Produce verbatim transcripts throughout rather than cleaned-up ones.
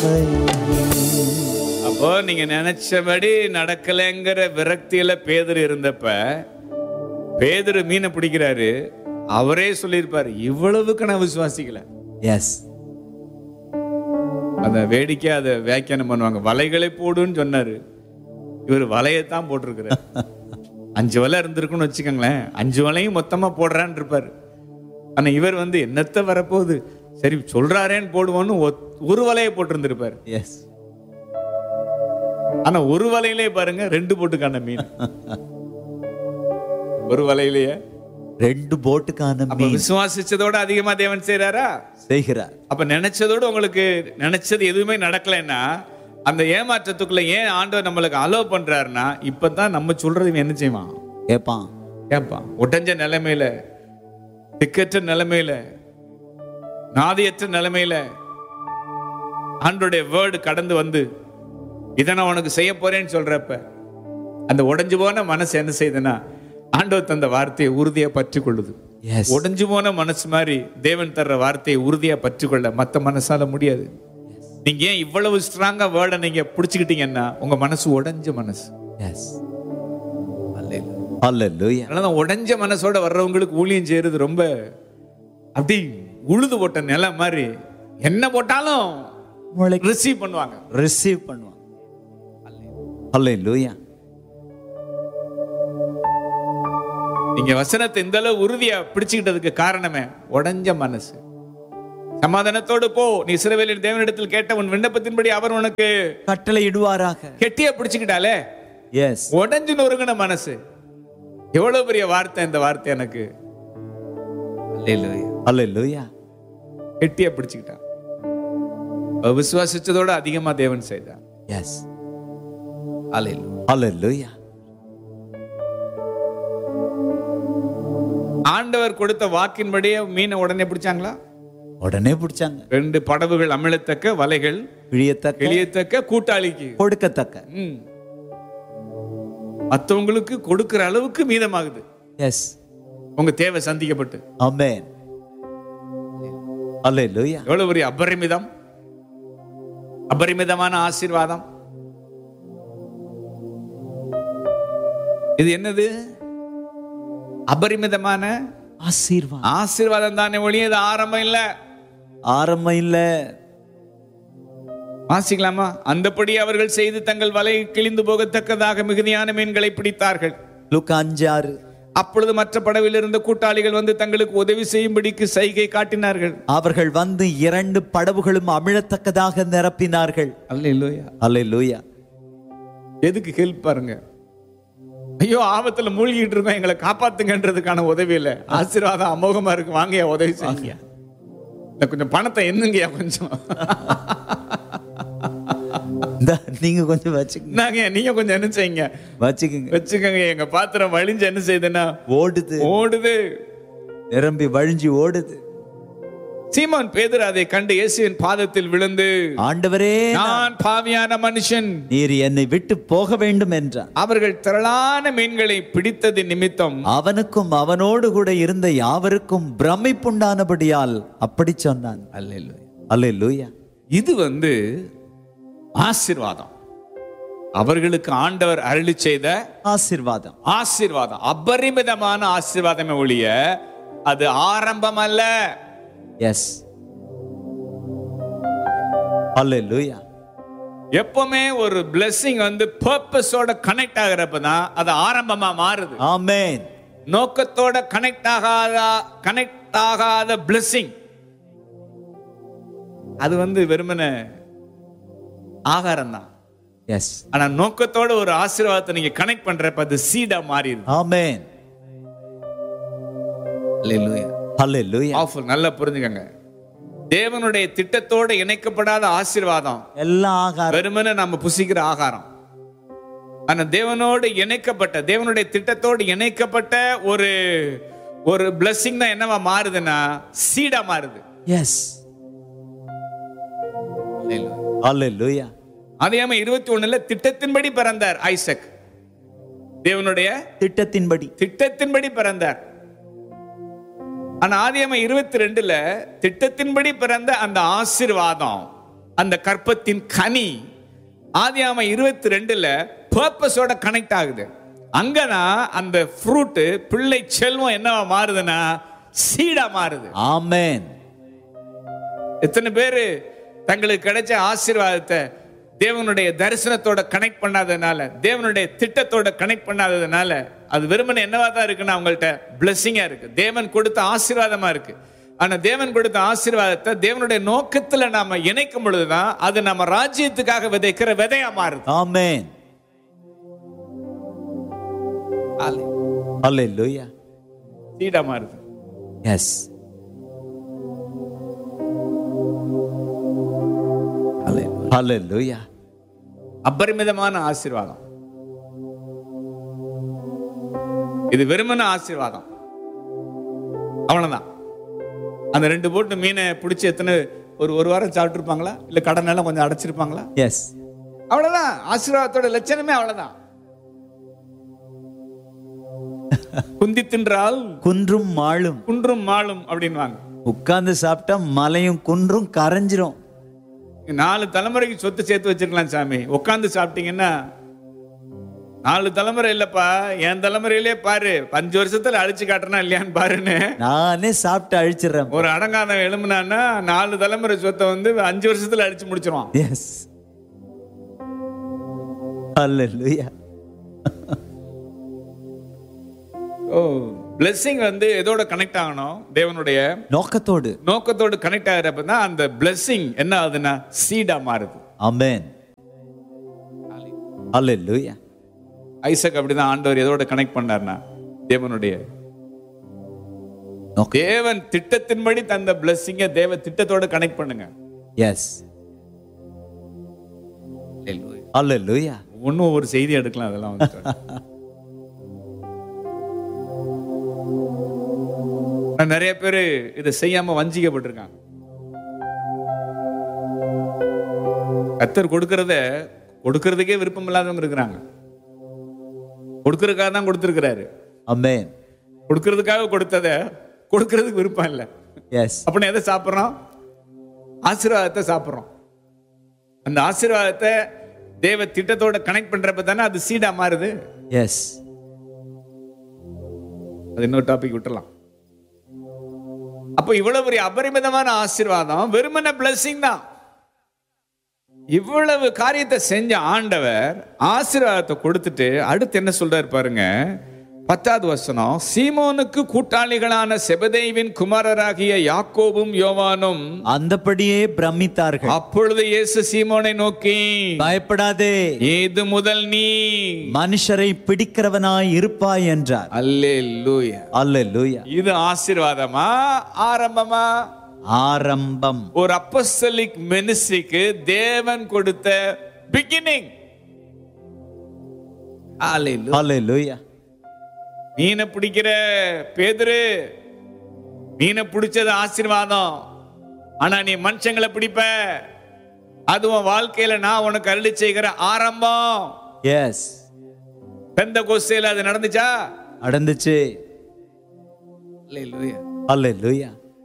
அப்போ நீங்க நினைச்சபடி நடக்கலைங்கிற விரக்தியில பேதுரு இருந்தப்ப, பேதுரு மீனை பிடிக்கிறாரு. அவரே சொல்லியிருப்பாரு, இவ்வளவுக்கு நான் விசுவாசிக்கல. எஸ். அந்த வேடிக்கை அதை வியாக்கியானம் பண்ணுவாங்க. வலைகளை போடுன்னு சொன்னாரு, இவர் வலையத்தான் போட்டிருக்கிறார். அஞ்சு வலை இருந்திருக்குன்னு வச்சுக்கோங்களேன், அஞ்சு வலையும் மொத்தமா போடுறான்னு இருப்பாரு. ஆனா இவர் வந்து என்னத்த வரப்போகுது, சரி சொல்றாரேன்னு போடுவோன்னு ஒரு வலையை போட்டிருந்திருப்பாரு. எஸ். ஆனா ஒரு வலையிலே பாருங்க ரெண்டு போட்டுக்கான மீன். ஒரு வலையிலேயே ரெண்டு போட்டுக்கான மீன். விசுவாசிச்சதோட அதிகமா தேவன் செய்யறாரா? செய்கிறார். அப்ப நினைச்சதோட உங்களுக்கு நினைச்சது எதுவுமே நடக்கலைன்னா, அந்த ஏமாற்றத்துக்குள்ள ஏன் ஆண்டவர் நம்மளுக்கு அலோ பண்றாருன்னா, இப்பதான் நம்ம சொல்றது என்ன செய்வான்? கேட்பான். கேட்பான். உடஞ்ச நிலைமையில, திக்கற்ற நிலைமையில, நாதியற்ற நிலைமையில ஆண்டவருடைய வேர்டு கடந்து வந்து இதை நான் உனக்கு செய்ய போறேன்னு சொல்றப்ப, அந்த உடைஞ்சு போன மனசு என்ன செய்யுதுன்னா, ஆண்டவர் தந்த வார்த்தையை உறுதியா பற்றி கொள்ளுது. உடைஞ்சு போன மனசு மாதிரி தேவன் தர்ற வார்த்தையை உறுதியா பற்றி கொள்ள மத்த மனசால முடியாது. நீங்க ஏன் இவ்வளவு ஸ்ட்ராங்கா வேர்டை நீங்க பிடிச்சுக்கிட்டீங்கன்னா, உங்க மனசு உடைஞ்ச மனசு. அதனால உடைஞ்ச மனசோட வர்றவங்களுக்கு ஊழியம் செய்யறது ரொம்ப அப்படி உழுது போட்ட நிலை மாதிரி. என்ன போட்டாலும் ரிசீவ் பண்ணுவாங்க, ரிசீவ் பண்ணுவாங்க. ஹல்லேலூயா. நீங்க வசனத்தை இந்த அளவு உறுதியா பிடிச்சுக்கிட்டதுக்கு காரணமே உடைஞ்ச மனசு. சமாதானத்தோடு போ, நீ இஸ்ரவேலின் தேவனிடத்தில் கேட்ட உன் விண்ணப்பத்தின்படி அவர் உனக்கு கட்டளை இடுவாராக. கெட்டியா பிடிச்சுக்கிட்டாலே, எஸ், உடைஞ்சு நொறுங்கின மனசு. எவ்வளவு பெரிய வார்த்தை இந்த வார்த்தை எனக்கு. ஹல்லேலூயா. கெட்டியா பிடிச்சுக்கிட்டான். விசுவாசிச்சதோட அதிகமா தேவன் செய்தார். எஸ். ஹல்லேலூயா. ஹல்லேலூயா. ஆண்டவர் கொடுத்த வாக்கின்படியே மீனை உடனே பிடிச்சாங்களா? உடனே பிடிச்சாங்க. ரெண்டு படவுகள் அமிழத்தக்க, வலைகள் கிழியத்தக்க, கிழியத்தக்க, கூட்டாளிக்கு கொடுக்கத்தக்க. மற்றவங்களுக்கு கொடுக்கிற அளவுக்கு மீதமாகுது. எஸ். உங்க தேவை சந்திக்கப்பட்டு. ஆமென். ஹல்லேலூயா. எவ்வளவு பெரிய அபரிமிதம், அபரிமிதமான ஆசீர்வாதம் இது. என்னது? அபரிமிதமான ஆசீர்வாதம். ஆசீர்வாதம் தானே ஒழிய இது ஆரம்பம் இல்ல. ஆரம்பம் இல்ல. வாசிக்கலாமா? அந்தபடி அவர்கள் செய்து தங்கள் வலை கிழிந்து போகத்தக்கதாக மிகுதியான மீன்களை பிடித்தார்கள். லூக்கா அஞ்சு ஆறு. அப்பொழுது மற்ற படவில் இருந்த கூட்டாளிகள் வந்து தங்களுக்கு உதவி செய்யும்படிக்கு சைகை காட்டினார்கள். அவர்கள் வந்து இரண்டு படவுகளும் அமிழத்தக்கதாக நிரப்பினார்கள். அல்லேலூயா. அல்லேலூயா. எதுக்கு ஹெல்ப் பாருங்க. ஐயோ ஆபத்துல மூழ்கிட்டு இருக்கோம், எங்களை காப்பாத்துங்கன்றதுக்கான உதவி இல்ல. ஆசீர்வாதம் அமோகமா இருக்கு, வாங்கயா உதவி செய்யுங்க. இல்ல கொஞ்சம் பணத்தை என்னங்கயா கொஞ்சம் நீங்க கொஞ்சம் வச்சுக்கங்க, நீங்க கொஞ்சம் என்ன செய்யுங்க, வச்சுக்கோங்க வச்சுக்கோங்க. எங்க பாத்திரம் வழிஞ்சு என்ன செய்யுதுன்னா ஓடுது, ஓடுது, நிரம்பி வழிஞ்சு ஓடுது. சீமோன் பேதுரு அதை கண்டு இயேசுவின் பாதத்தில் விழுந்து, ஆண்டவரே, நான் பாவியான மனுஷன், நீர் என்னை விட்டு போக வேண்டும் என்றான். அவர்கள் திரளான மீன்களை பிடித்தது நிமித்தம் அவனுக்கும் அவனோடு கூட இருந்த யாவருக்கும் பிரமிப்புண்டானபடியால் அப்படி சொன்னான். அல்லேலூயா. அல்லேலூயா. இது வந்து ஆசீர்வாதம். அவர்களுக்கு ஆண்டவர் அருளி செய்த ஆசீர்வாதம். ஆசீர்வாதம் அபரிமிதமான ஆசீர்வாதமே ஒழிய அது ஆரம்பம் அல்ல. எஸ். அல்லேலூயா. எப்பவுமே ஒரு blessing வந்து பர்பஸோட கனெக்ட் ஆகிறப்பதான் அது ஆரம்பமா மாறுது. ஆமென். நோக்கத்தோட கனெக்ட் ஆகாத கனெக்ட் ஆகாத blessing அது வந்து வெறுமனே ஆகாரம் தான். எஸ். ஆனா நோக்கத்தோட ஒரு ஆசீர்வாதத்தை நீங்க கனெக்ட் பண்றப்ப அது சீடா மாறிடுது. ஆமென். அல்லேலூயா. அல்லேலூயா. ஆஃபர் நல்லா புரிஞ்சுக்கங்க. தேவனுடைய திட்டத்தோட இணைக்கப்படாத ஆசீர்வாதம் எல்லாம் ஆகாரம், வெறுமனே நம்ம புசிக்கிற ஆகாரம். ஆனா தேவனோடு இணைக்கப்பட்ட, தேவனுடைய திட்டத்தோடு இணைக்கப்பட்ட ஒரு ஒரு blessing தான் என்னவா மாறுதுன்னா சீடா மாறுது. எஸ். அல்லேலூயா. ஆதியாகமம் இருபத்தி ஒண்ணுல திட்டத்தின்படி பிறந்தார் ஐசக். தேவனுடைய திட்டத்தின்படி திட்டத்தின்படி பிறந்தார். ஆனா ஆதியாகமம் இருபத்தி ரெண்டுல திட்டத்தின்படி பிறந்த அந்த ஆசீர்வாதம் அந்த கற்பத்தின் கனி ஆதியாகமம் இருபத்தி ரெண்டுல பர்பஸோட கனெக்ட் ஆகுது. அங்கதான் அந்த ஃப்ரூட் பிள்ளை செல்வம் என்னவா மாறுதுன்னா சீடா மாறுது. ஆமென். எத்தனை பேரு தங்களுக்கு கிடைச்ச ஆசீர்வாதத்தை தேவனுடைய தரிசனத்தோட கனெக்ட் பண்ணாததுனால, தேவனுடைய திட்டத்தோட கனெக்ட் பண்ணாததுனால அது வெறுமனே என்னவா தான் இருக்குன்னா அவங்கள்ட்ட பிளெஸிங்கா இருக்கு, தேவன் கொடுத்த ஆசீர்வாதமா இருக்கு. ஆனா தேவன் கொடுத்த ஆசீர்வாதத்தை தேவனுடைய நோக்கத்துல நாம இணைக்கும் பொழுதுதான் அது நம்ம ராஜ்யத்துக்காக விதைக்கிற விதையா மாறுது. ஆமென். ஹல்லேலூயா. சீடா மாறுது. எஸ். ஹல்லேலூயா. அபரிமிதமான ஆசீர்வாதம் இது. வெறுமன ஆசீர்வாதம் அவ்வளவுதான். அந்த ரெண்டு போட்டு மீனை பிடிச்சி எத்தனை ஒரு ஒரு வாரம் சாப்பிட்டு இருப்பாங்களா, இல்ல கடன் எல்லாம் கொஞ்சம் அடைச்சிருப்பாங்களா? எஸ். அவ்வளவுதான். ஆசீர்வாதத்தோட லட்சணமே அவ்வளவுதான். குந்தி தின்றால் குன்றும் மாளும், குன்றும் மாளும் அப்படின்வாங்க. உட்கார்ந்து சாப்பிட்டா மலையும் குன்றும் கரைஞ்சிரும். நாலு தலைமுறைக்கு சொத்து சேர்த்து வச்சிருக்கலாம் சாமி. உட்கார்ந்து சாப்பிட்டீங்கன்னா நாலு தலைமுறை இல்லப்பா, என் தலைமுறையிலே பாரு, அஞ்சு வருஷத்துல அழிச்சு காட்டுறனா இல்லையான்னு பாருன்னு நானே சாப்பிட்டு அழிச்சிடுறேன். ஒரு அடங்காதவன் எழும்புனான்னா நாலு தலைமுறை சொத்தை வந்து அஞ்சு வருஷத்துல அழிச்சு முடிச்சிருவான். எஸ். ஹல்லேலூயா. ஓ, blessing வந்து எதோட கனெக்ட் ஆகணும்? தேவனுடைய நோக்கத்தோடு. நோக்கத்தோடு கனெக்ட் ஆகிறப்ப தான் அந்த blessing என்ன ஆகுதுன்னா சீடா மாறுது. ஆமென். ஹல்லேலூயா. ஐசக் அப்படிதான் ஆண்டவர் எதோட கனெக்ட் பண்ணார்னா தேவனுடைய தேவன் திட்டத்தின்படி தந்த blessing-ஐ தேவ திட்டத்தோட கனெக்ட் பண்ணுங்க. எஸ். ஹல்லேலூயா. ஒன்னும் ஒரு செய்தி எடுக்கலாம். அதெல்லாம் வந்து நிறைய பேரு இதை செய்யாம வஞ்சிக்கப்பட்டிருக்காங்க. கர்த்தர் கொடுக்கறத கொடுக்கறதுக்கே விருப்பம் இல்லாதவங்க இருக்கிறாங்க. கொடுக்கறதுக்காக தான் கொடுத்திருக்கிறாரு. ஆமென். கொடுக்கறதுக்காக கொடுத்தத கொடுக்கறதுக்கு விருப்பம் இல்லை. எஸ். அப்ப எதை சாப்பிடுறோம்? ஆசீர்வாதத்தை சாப்பிடுறோம். அந்த ஆசீர்வாதத்தை தேவ திட்டத்தோட கனெக்ட் பண்றப்ப தானே அது சீடா மாறுது. எஸ். அது இன்னொரு டாபிக் விட்டுலாம். அப்ப இவ்வளவு பெரிய அபரிமிதமான ஆசீர்வாதம் வெறுமன பிளஸிங் தான். இவ்வளவு காரியத்தை செஞ்ச ஆண்டவர் ஆசீர்வாதத்தை கொடுத்துட்டு அடுத்து என்ன சொல்றாரு பாருங்க. பத்தாவது வசனம், சீமோனுக்கு கூட்டாளிகளான செபதேவின் குமாரராகிய யாக்கோபும் யோவானும் அந்தபடியே பிரமித்தார்கள். அப்பொழுது இயேசு சீமோனை நோக்கி, பயப்படாதே, ஏது முதல் நீ மனுஷரை பிடிக்கிறவனாய் இருப்பாய் என்றார். அல்லேலூயா. அல்லேலூயா. இது ஆசீர்வாதமா ஆரம்பமா? ஆரம்பம். ஒரு அப்போஸ்தலிக் மினிஸ்ட்ரிக்கு தேவன் கொடுத்த பிகினிங். அல்லேலூயா. அல்லேலூயா. மீனை பிடிக்கிற பேதுரு, மீனை பிடிச்சது ஆசீர்வாதம். ஆனா நீ மனுஷங்களை பிடிப்ப, அதுவும் வாழ்க்கையில நான் உனக்கு அருளி செய்கிற ஆரம்பம். எஸ். பெந்தெகோஸ்தேல அது நடந்துச்சா? நடந்துச்சு. அல்லேலூயா. அல்லேலூயா.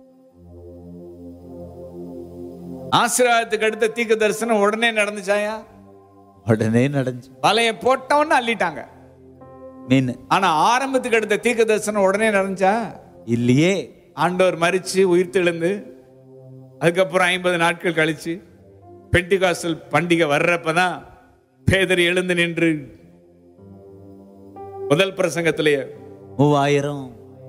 ஆசீர்வாதத்துக்கு அடுத்த தீர்க்க தரிசனம் உடனே நடந்துச்சாயா? உடனே நடந்துச்சு. வலைய போட்டவன்னு அள்ளிட்டாங்க மீன். ஆனா ஆரம்பத்துக்கு அடுத்த தீர்க்க தரிசனம் உடனே நடந்துச்சா? இல்லையே. ஆண்டவர் மரிச்சு உயிர் தெழுந்து அதுக்கப்புறம் ஐம்பது நாட்கள் கழிச்சு பெண்டிகாஸ்டல் பண்டிகை வர்றப்பதான் பேதர் எழுந்து நின்று முதல் பிரசங்கத்திலேயே மூவாயிரம்.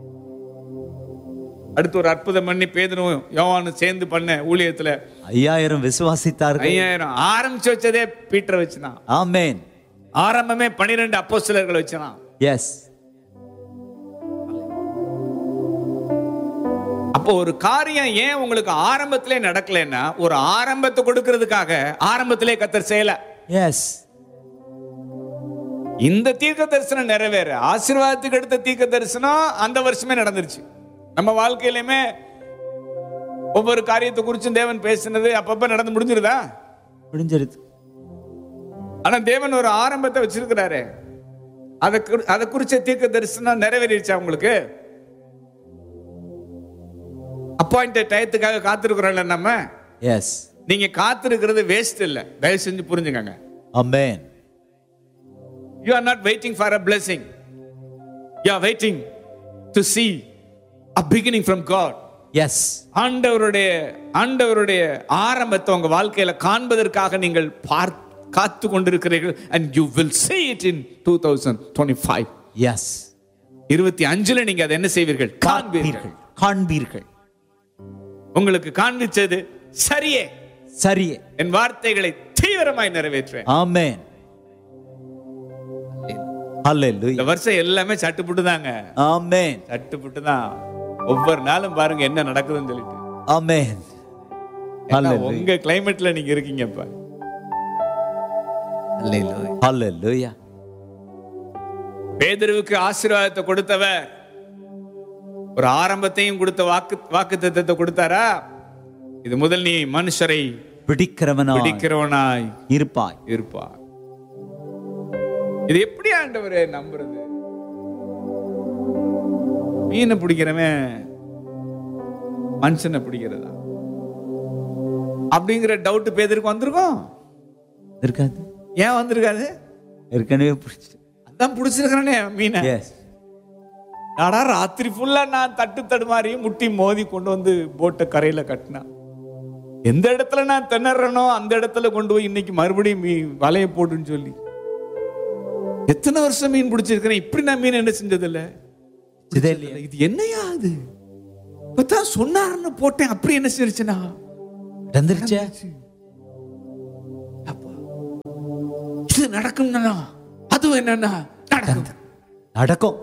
அடுத்து ஒரு அற்புதம் பண்ணி பேதரும் யோவானும் சேர்ந்து பண்ண ஊழியத்துல ஐயாயிரம் விசுவாசித்தார்கள். ஐயாயிரம் ஆரம்பிச்சு வச்சதே பீட்டரை வச்சுதான். ஆமென். ஆரம்பமே பனிரெண்டு அப்போஸ்தலர்கள் வச்சுதான். எஸ். அப்போ ஒரு காரியம் ஏன் உங்களுக்கு ஆரம்பத்திலே நடக்கலன்னா ஒரு ஆரம்பத்தை கொடுக்கிறதுக்காக ஆரம்பத்திலே கர்த்தர் செய்யல. எஸ். இந்த தீர்க்க தரிசனம் நிறைவேற ஆசீர்வாதத்துக்கு அடுத்த தீர்க்க தரிசனம் அந்த வருஷமே நடந்துருச்சு. நம்ம வாழ்க்கையிலுமே ஒவ்வொரு காரியத்தை குறிச்சும் தேவன் பேசினது அப்பப்ப நடந்து முடிஞ்சிருதா? முடிஞ்சிருது. ஆனா தேவன் ஒரு ஆரம்பத்தை வச்சிருக்கிறாரு. அதை அதை குறிச்ச தீர்க்க தரிசனம் நிறைவேறிடுச்சா உங்களுக்கு? அப்பாயிண்டட் டயத்துக்காக காத்திருக்கிறோம்ல நம்ம. எஸ். நீங்க காத்திருக்கிறது வேஸ்ட் இல்ல. தயவு செஞ்சு புரிஞ்சுக்கங்க. ஆமென். You are not waiting for a blessing. You are waiting to see a beginning from God. S. ஆண்டவருடைய ஆண்டவருடைய ஆரம்பத்தை உங்க வாழ்க்கையில காண்பதற்காக நீங்கள் பார்த்து காத்து கொண்டிருக்கிறீர்கள். and you will see it in twenty twenty-five. S. இருபத்தி அஞ்சுல நீங்க அதை என்ன செய்வீர்கள்? காண்பீர்கள். காண்பீர்கள். உங்களுக்கு காண்பிச்சது சரியே, சரியே. என் வார்த்தைகளை தீவிரமாய் நிறைவேற்றுவேன். ஆமென். ஹalleluya. இந்த வருஷம் எல்லாமே சட்டுப்புட்டு தாங்க. ஆமென். சட்டுப்புட்டு தான். ஒவ்வொரு நாளும் பாருங்க என்ன நடக்குதுன்னு சொல்லிட்டு. ஆமென். ஹalleluya. உங்க கிளைமேட்ல நீங்க இருக்கீங்க இப்ப. ஹalleluya. ஹalleluya. பேதுருவுக்கு ஆசீர்வாதத்தை கொடுத்தவர் ஒரு ஆரம்பத்தையும் கொடுத்த வாக்கு வாக்குத்தத்தத்தை கொடுத்தாரா? இது முதல் நீ மனுஷரை பிடிக்கிறவனாய் பிடிக்கிறவனாய் இருப்பாய் இருப்பாய். இது எப்படி ஆண்டவரே நம்புறது? மீனை பிடிக்கிறவன் மனுஷனை பிடிக்கிறதா அப்படிங்கிற டவுட் பேதருக்கு வந்திருக்கும். இருக்காது. ஏன் வந்திருக்காது? ஏற்கனவே பிடிச்சிட்டு அதான் பிடிச்சிருக்கிறேனே மீனை. எஸ். நாடா ராத்திரி ஃபுல்லா நான் தட்டு தடுமாறி முட்டி மோதி கொண்டு வந்து போட்டை கரையில கட்டினா, எந்த இடத்துல நான் திணறனோ அந்த இடத்துல கொண்டு போய் இன்னைக்கு மறுபடியும் மீன் வலைய போட்டுன்னு சொல்லி எத்தனை வருஷம் மீன் பிடிச்சிருக்கிறேன். இப்படி நான் மீன் என்ன செஞ்சதில்ல. இது என்னையா அது? இப்பதான் சொன்னாருன்னு போட்டேன், அப்படி என்ன செஞ்சிருச்சுனா நடந்துருச்சே. இது நடக்கும். அதுவும் என்னன்னா நடக்கும். நடக்கும்.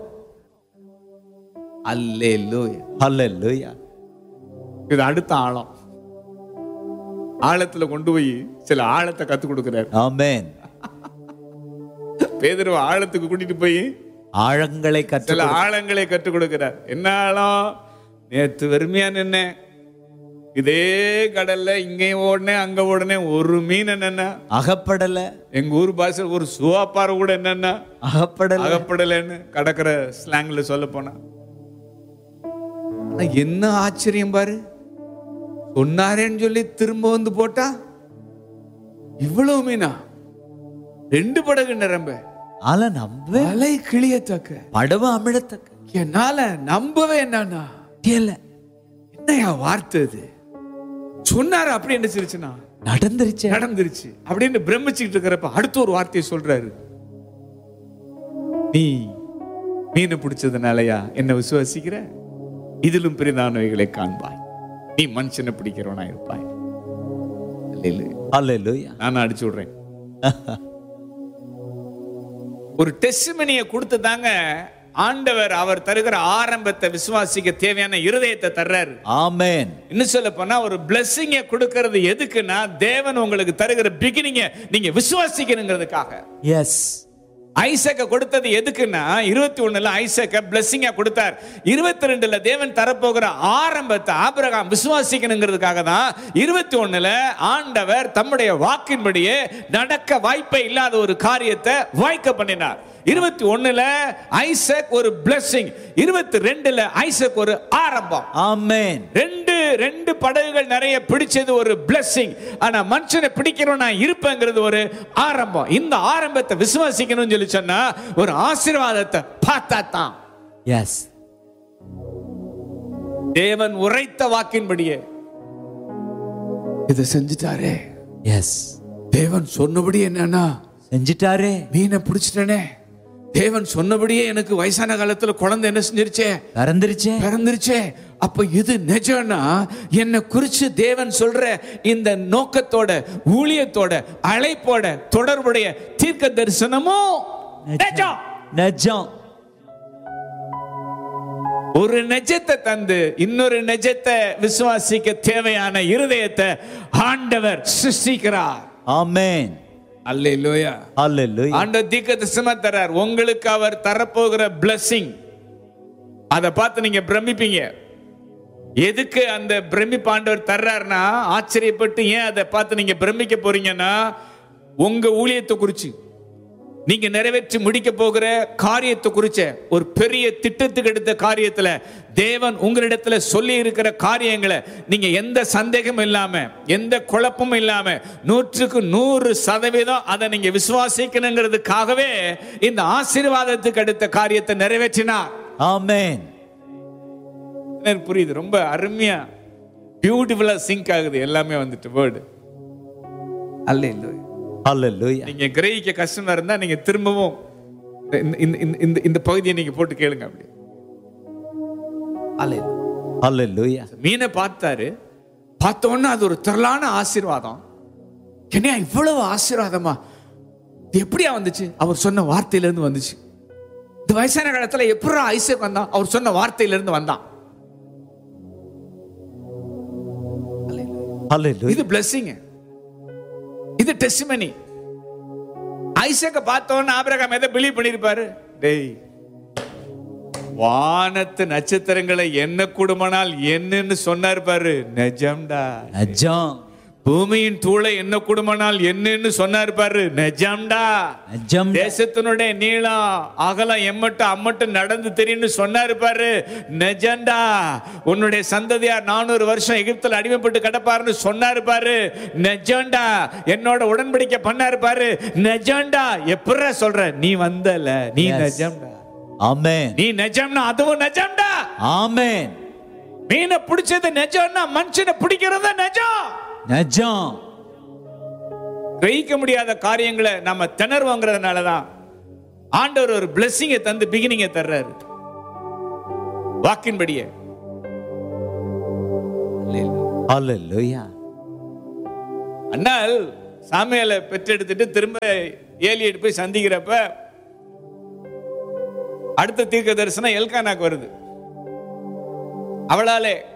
அல்லேலூயா. ஹalleluya. இது அடுத்த ஆழம். ஆழத்துல கொண்டு போய் சில ஆழத்தை கத்து கொடுக்கிறார். ஆமென். பேதுரு ஆழத்துக்கு கூட்டிட்டு போய் ஆழங்களை கற்று சில ஆழங்களை கற்றுக் கொடுக்கிறார். என்ன ஆழம்? நேத்து வெறுமையா நின்ன இதே கடல்ல இங்கேயும் ஓடனே அங்க ஓடனே ஒரு மீன் என்னன்னா அகப்படல. எங்க ஊர் பாஷை ஒரு சுவாப்பாறை கூட என்னன்னா அகப்படல அகப்படலன்னு கடற்கரை ஸ்லாங்ல சொல்ல போனா. என்ன ஆச்சரியம் பாரு, சொன்னாரேன்னு சொல்லி திரும்ப வந்து போட்டா இவ்வளவு மீனா, ரெண்டு படகு நிரம்ப. ஆல நம்ப அலை கிளியத்தக்க படவு அமிழத்தக்க. என்னால நம்பவே என்னன்னா என்னையா வார்த்தை இது? சொன்னாரு அப்படி என்ன சிரிச்சுனா நடந்துருச்சு நடந்துருச்சு அப்படின்னு பிரமிச்சுக்கிட்டு இருக்கிறப்ப அடுத்த ஒரு வார்த்தையை சொல்றாரு. நீ மீன் பிடிச்சதுனாலயா என்ன விசுவாசிக்கிற? இதிலும் பெரிதானவைகளை காண்பாய். நீ மனுஷனை பிடிக்கிறவனா இருப்பாய். அல்லேலூயா. நான் அடிச்சு விடுறேன். ஒரு டெஸ்டிமனியை கொடுத்து தாங்க ஆண்டவர் அவர் தருகிற ஆரம்பத்தை விசுவாசிக்க தேவையான இருதயத்தை தர்றாரு. ஆமென். இன்னும் சொல்ல போனா ஒரு பிளெஸிங்கை கொடுக்கிறது எதுக்குன்னா தேவன் உங்களுக்கு தருகிற பிகினிங்கை நீங்க விசுவாசிக்கணுங்கிறதுக்காக. எஸ். ஐசக்க கொடுத்தது எதுக்குன்னா இருபத்தி ஒண்ணுல ஐசக்க பிளெஸிங்கா கொடுத்தார். இருபத்தி ரெண்டுல தேவன் தரப்போகிற ஆரம்பத்தை ஆபிரகாம் விசுவாசிக்கணுங்கிறதுக்காக தான் இருபத்தி ஒண்ணுல ஆண்டவர் தம்முடைய வாக்கின்படியே நடக்க வாய்ப்பே இல்லாத ஒரு காரியத்தை வாய்க்க பண்ணினார். இருபத்தி ஒண்ணுல ஐசக் ஒரு பிளெஸிங், இருபத்தி ரெண்டுல ஐசக் ஒரு ஆரம்பம். ஆமென். ரெண்டு ரெண்டு படகுகள் நிறைய பிடிச்சது ஒரு பிளெஸிங். ஆனா மனுஷனை பிடிக்கிறோம் நான் இருப்பேங்கிறது ஒரு ஆரம்பம். இந்த ஆரம்பத்தை விசுவாசிக்கணும்னு சொல்லி சொன்னா ஒரு ஆசீர்வாதத்தை பார்த்தா தான். எஸ். தேவன் உரைத்த வாக்கின்படியே இதை செஞ்சுட்டாரே. எஸ். தேவன் சொன்னபடி என்னன்னா செஞ்சிட்டாரே. மீனை பிடிச்சிட்டனே. தேவன் சொன்னபடியே எனக்கு வயசான காலத்துல குழந்தை என்ன செஞ்சிருச்சே? பிறந்துருச்சே பிறந்துருச்சே. அப்ப இது நிஜம்னா என்ன குறிச்சு தேவன் சொல்ற இந்த நோக்கத்தோட ஊழியத்தோட அழைப்போட தொடர்புடைய தீர்க்க தரிசனமும் நிஜம். நிஜம். ஒரு நிஜத்தை தந்து இன்னொரு நிஜத்தை விசுவாசிக்க தேவையான இருதயத்தை ஆண்டவர் சிருஷ்டிக்கிறார். ஆமென். அல்லேலூயா. அல்லேலூயா. ஆண்டவர் தீர்க்கதரிசனமா தரார். உங்களுக்கு அவர் தரப்போகிற blessing அதை பார்த்து நீங்க பிரமிப்பீங்க. எதுக்கு அந்த பிரமிப்பு ஆண்டவர் தர்றாருன்னா ஆச்சரியப்பட்டு ஏன் அதை பார்த்து நீங்க பிரமிக்க போறீங்கன்னா உங்க ஊழியத்தை குறிச்சு நீங்க நிறைவேற்றி முடிக்க போகிற காரியத்தை குறிச்ச ஒரு பெரிய திட்டத்துக்கு எடுத்த காரியத்துல தேவன் உங்களிடத்துல சொல்லி இருக்கிற காரியங்களை நீங்க எந்த சந்தேகமும் இல்லாம, எந்த குழப்பமும் இல்லாம நூற்றுக்கு நூறு சதவீதம் அதை நீங்க விசுவாசிக்கணுங்கிறதுக்காகவே இந்த ஆசீர்வாதத்துக்கு அடுத்த காரியத்தை நிறைவேற்றினார். ஆமென். புரியுது? ரொம்ப அருமையா பியூட்டிஃபுல்லா சிங்க் ஆகுது எல்லாமே வந்துட்டு வேர்டு. அல்லேலூயா. ஹல்லேலூயா. நீங்க கிரகிக்க கஷ்டமா இருந்தா நீங்க திரும்பவும் இந்த இந்த இந்த பகுதியை நீங்க போட்டு கேளுங்க. அப்படி ஹல்லேலூயா. மீனை பார்த்தாரு, பார்த்த உடனே அது ஒரு திரளான ஆசீர்வாதம். என்ன இவ்வளவு ஆசீர்வாதமா? இது எப்படியா வந்துச்சு? அவர் சொன்ன வார்த்தையில இருந்து வந்துச்சு. இந்த வயசான காலத்துல எப்படி ஐசக் வந்தான்? அவர் சொன்ன வார்த்தையில இருந்து வந்தான். இது பிளெஸிங், இது டெஸ்டிமனி. ஐசக்க பார்த்தோன்னு ஆபிரகாம் எதை பிலீவ் பண்ணிருப்பாரு? டேய், வானத்து நட்சத்திரங்களை என்ன கூடுமானால் என்னன்னு சொன்னார் பாரு, நிஜம்டா. நிஜம். பூமியின் தூளை என்ன கூடுமானால் என்னன்னு சொன்னார் பாரு, நிஜம்டா. நிஜம். தேசத்தினுடைய நீளம் அகலம் எம்மட்டு அம்மட்டு நடந்து தெரியும்னு சொன்னாரு பாரு, நிஜம்டா. உன்னுடைய சந்ததியார் நானூறு வருஷம் எகிப்தில் அடிமைப்பட்டு கிடப்பாருன்னு சொன்னாரு பாரு, நிஜம்டா. என்னோட உடன்படிக்கை பண்ணாரு பாரு, நிஜம்டா. எப்பற சொல்ற? நீ வந்தல, நீ நிஜம்டா. ஆமென். நீ நிஜம்னா அதுவும் நிஜம்டா. ஆமென். மீனை பிடிச்சது நிஜம்னா மனுஷனை பிடிக்கிறது நிஜம். நிஜம். கிரகிக்க முடியாத காரியங்களை நம்ம திணறுவாங்கிறதுனாலதான் ஆண்டவர் ஒரு பிளெஸிங்கை தந்து பிகினிங்கை தர்றாரு. வாக்கின்படியே. ஹல்லேலூயா. அண்ணால் சாமுவேலை பெற்றெடுத்துட்டு திரும்ப ஏலியை போய் சந்திக்கிறப்ப அடுத்த தீர்க்க தரிசனம் எல்கானாக்கு வருது. அவளாலே